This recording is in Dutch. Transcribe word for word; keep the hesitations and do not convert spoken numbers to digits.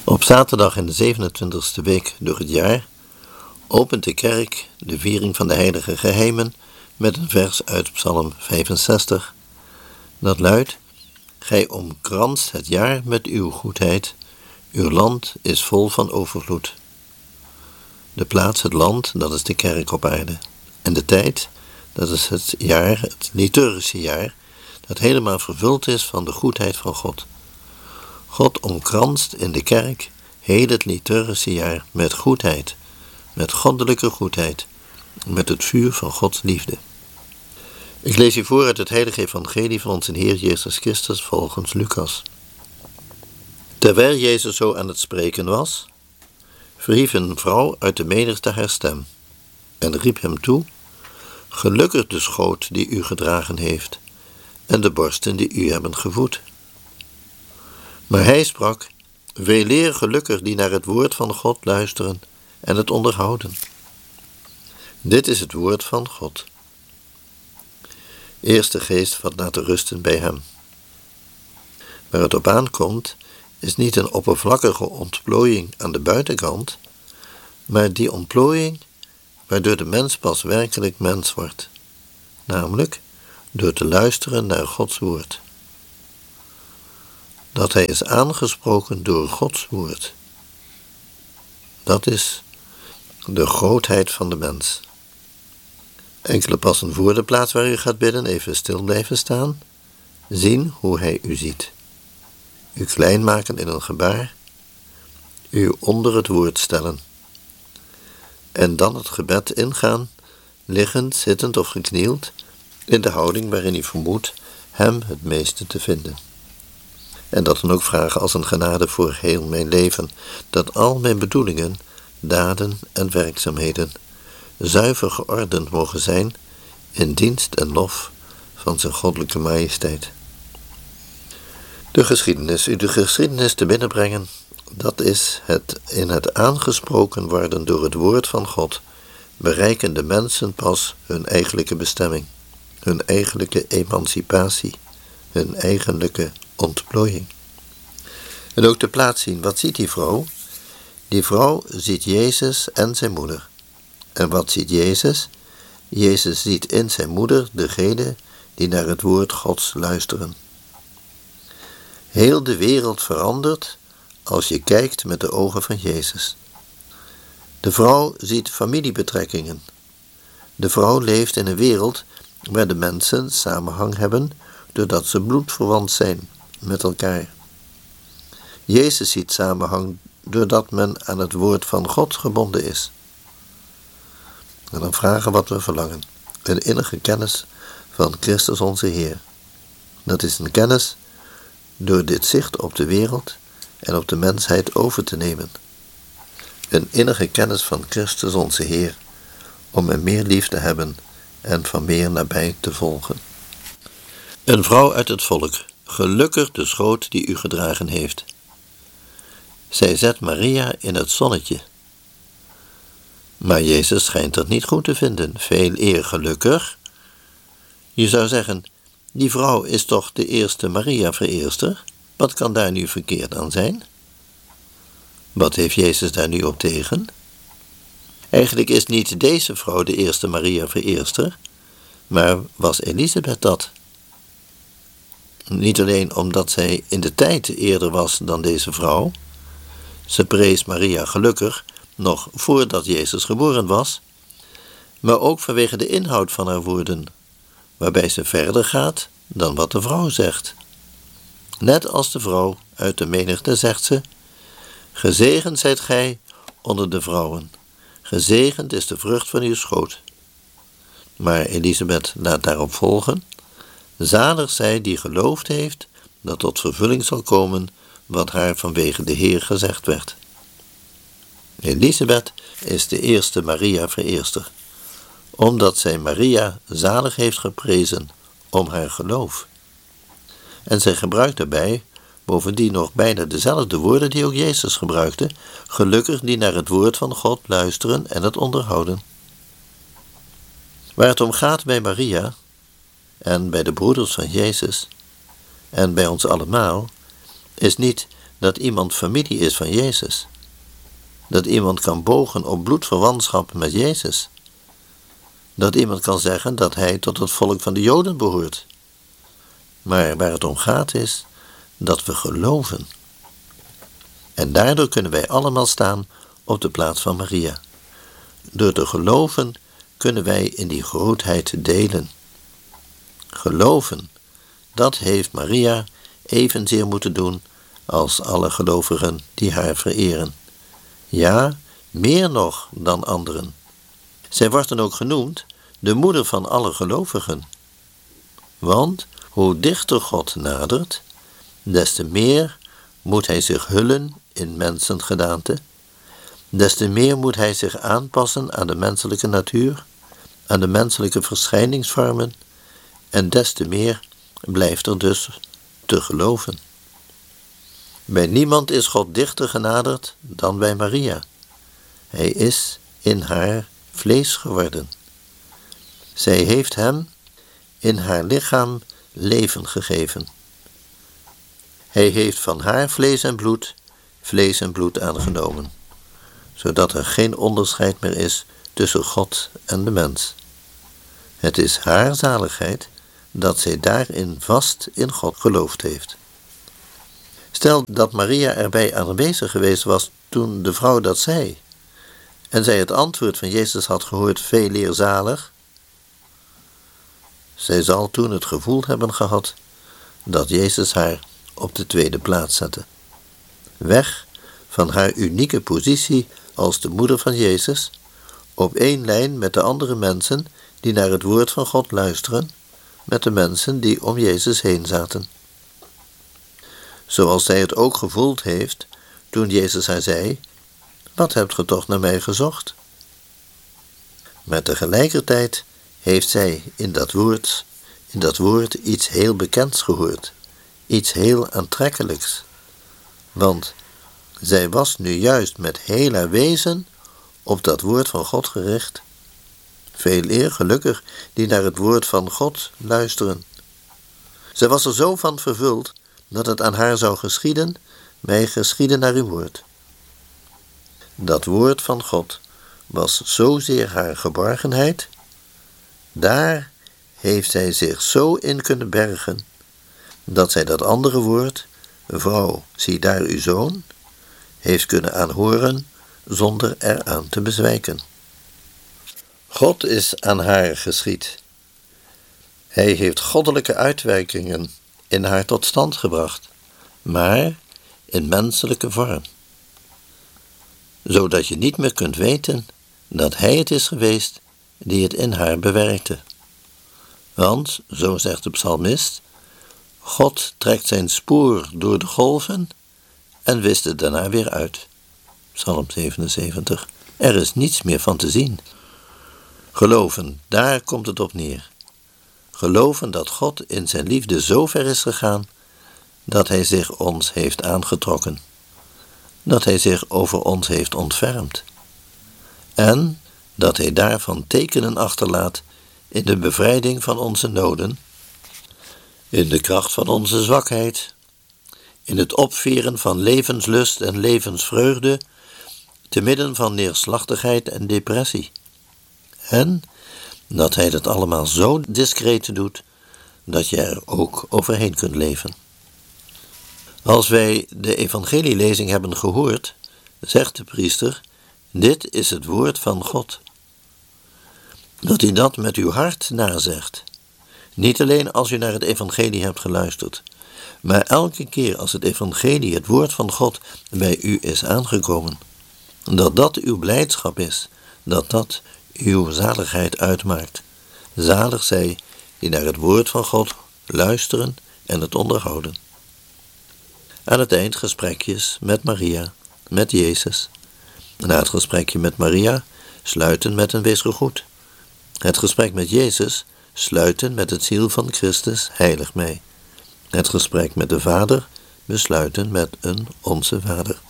Op zaterdag in de zevenentwintigste week door het jaar opent de kerk de viering van de heilige geheimen met een vers uit Psalm vijfenzestig. Dat luidt: Gij omkranst het jaar met uw goedheid, uw land is vol van overvloed. De plaats, het land, dat is de kerk op aarde. En de tijd, dat is het jaar, het liturgische jaar, dat helemaal vervuld is van de goedheid van God. God omkranst in de kerk heel het liturgische jaar met goedheid, met goddelijke goedheid, met het vuur van Gods liefde. Ik lees u voor uit het heilige evangelie van onze Heer Jezus Christus volgens Lucas. Terwijl Jezus zo aan het spreken was, verhief een vrouw uit de menigte haar stem en riep hem toe: Gelukkig de schoot die u gedragen heeft en de borsten die u hebben gevoed. Maar hij sprak: Weleer gelukkig die naar het woord van God luisteren en het onderhouden. Dit is het woord van God. Eerst de geest wat laten rusten bij hem. Waar het op aankomt, is niet een oppervlakkige ontplooiing aan de buitenkant, maar die ontplooiing waardoor de mens pas werkelijk mens wordt, namelijk door te luisteren naar Gods woord. Dat hij is aangesproken door Gods woord. Dat is de grootheid van de mens. Enkele passen voor de plaats waar u gaat bidden even stil blijven staan, zien hoe hij u ziet. U klein maken in een gebaar, u onder het woord stellen. En dan het gebed ingaan, liggend, zittend of geknield, in de houding waarin u vermoedt hem het meeste te vinden. En dat dan ook vragen als een genade voor heel mijn leven, dat al mijn bedoelingen, daden en werkzaamheden zuiver geordend mogen zijn in dienst en lof van zijn goddelijke majesteit. De geschiedenis, u de geschiedenis te binnenbrengen, dat is het in het aangesproken worden door het woord van God, bereiken de mensen pas hun eigenlijke bestemming, hun eigenlijke emancipatie, hun eigenlijke ontplooiing. En ook de plaats zien, wat ziet die vrouw? Die vrouw ziet Jezus en zijn moeder. En wat ziet Jezus? Jezus ziet in zijn moeder degene die naar het woord Gods luisteren. Heel de wereld verandert als je kijkt met de ogen van Jezus. De vrouw ziet familiebetrekkingen. De vrouw leeft in een wereld waar de mensen samenhang hebben doordat ze bloedverwant zijn met elkaar. Jezus ziet samenhang doordat men aan het woord van God gebonden is. En dan vragen wat we verlangen. Een innige kennis van Christus onze Heer. Dat is een kennis door dit zicht op de wereld en op de mensheid over te nemen. Een innige kennis van Christus onze Heer, om hem meer lief te hebben en van meer nabij te volgen. Een vrouw uit het volk, gelukkig de schoot die u gedragen heeft. Zij zet Maria in het zonnetje. Maar Jezus schijnt dat niet goed te vinden, veel eer gelukkig. Je zou zeggen, die vrouw is toch de eerste Maria-vereerster? Wat kan daar nu verkeerd aan zijn? Wat heeft Jezus daar nu op tegen? Eigenlijk is niet deze vrouw de eerste Maria-vereerster, maar was Elisabeth dat. Niet alleen omdat zij in de tijd eerder was dan deze vrouw. Ze prees Maria gelukkig, nog voordat Jezus geboren was, maar ook vanwege de inhoud van haar woorden, waarbij ze verder gaat dan wat de vrouw zegt. Net als de vrouw uit de menigte zegt ze: Gezegend zijt gij onder de vrouwen, gezegend is de vrucht van uw schoot. Maar Elisabeth laat daarop volgen: Zalig zij die geloofd heeft dat tot vervulling zal komen wat haar vanwege de Heer gezegd werd. Elisabeth is de eerste Maria-vereerster, omdat zij Maria zalig heeft geprezen om haar geloof. En zij gebruikt daarbij bovendien nog bijna dezelfde woorden die ook Jezus gebruikte: gelukkig die naar het woord van God luisteren en het onderhouden. Waar het om gaat bij Maria en bij de broeders van Jezus en bij ons allemaal, is niet dat iemand familie is van Jezus. Dat iemand kan bogen op bloedverwantschap met Jezus. Dat iemand kan zeggen dat hij tot het volk van de Joden behoort. Maar waar het om gaat is dat we geloven. En daardoor kunnen wij allemaal staan op de plaats van Maria. Door te geloven kunnen wij in die grootheid delen. Geloven, dat heeft Maria evenzeer moeten doen als alle gelovigen die haar vereren. Ja, meer nog dan anderen. Zij wordt dan ook genoemd de moeder van alle gelovigen. Want hoe dichter God nadert, des te meer moet hij zich hullen in mensengedaante, des te meer moet hij zich aanpassen aan de menselijke natuur, aan de menselijke verschijningsvormen, en des te meer blijft er dus te geloven. Bij niemand is God dichter genaderd dan bij Maria. Hij is in haar vlees geworden. Zij heeft hem in haar lichaam leven gegeven. Hij heeft van haar vlees en bloed, vlees en bloed aangenomen, zodat er geen onderscheid meer is tussen God en de mens. Het is haar zaligheid dat zij daarin vast in God geloofd heeft. Stel dat Maria erbij aanwezig geweest was toen de vrouw dat zei, en zij het antwoord van Jezus had gehoord, veeleer zalig. Zij zal toen het gevoel hebben gehad dat Jezus haar op de tweede plaats zette. Weg van haar unieke positie als de moeder van Jezus, op één lijn met de andere mensen die naar het woord van God luisteren, met de mensen die om Jezus heen zaten. Zoals zij het ook gevoeld heeft toen Jezus haar zei, wat hebt ge toch naar mij gezocht? Maar tegelijkertijd heeft zij in dat woord, in dat woord iets heel bekends gehoord, iets heel aantrekkelijks. Want zij was nu juist met heel haar wezen op dat woord van God gericht. Veel eer gelukkig die naar het woord van God luisteren. Zij was er zo van vervuld dat het aan haar zou geschieden, mij geschieden naar uw woord. Dat woord van God was zozeer haar geborgenheid, daar heeft zij zich zo in kunnen bergen, dat zij dat andere woord, vrouw, zie daar uw zoon, heeft kunnen aanhoren zonder eraan te bezwijken. God is aan haar geschied. Hij heeft goddelijke uitwerkingen in haar tot stand gebracht, maar in menselijke vorm. Zodat je niet meer kunt weten dat hij het is geweest die het in haar bewerkte. Want, zo zegt de psalmist, God trekt zijn spoor door de golven en wist het daarna weer uit. Psalm zevenenzeventig. Er is niets meer van te zien. Geloven, daar komt het op neer. Geloven dat God in zijn liefde zo ver is gegaan dat hij zich ons heeft aangetrokken. Dat hij zich over ons heeft ontfermd. En dat hij daarvan tekenen achterlaat in de bevrijding van onze noden, in de kracht van onze zwakheid, in het opveren van levenslust en levensvreugde, te midden van neerslachtigheid en depressie. En dat hij dat allemaal zo discreet doet, dat je er ook overheen kunt leven. Als wij de evangelielezing hebben gehoord, zegt de priester, dit is het woord van God. Dat u dat met uw hart nazegt. Niet alleen als u naar het evangelie hebt geluisterd, maar elke keer als het evangelie, het woord van God, bij u is aangekomen. Dat dat uw blijdschap is, dat dat uw zaligheid uitmaakt. Zalig zij die naar het woord van God luisteren en het onderhouden. Aan het eind gesprekjes met Maria, met Jezus. Na het gesprekje met Maria sluiten met een wees gegroet. Het gesprek met Jezus sluiten met het ziel van Christus, heilig mij. Het gesprek met de Vader besluiten met een Onze Vader.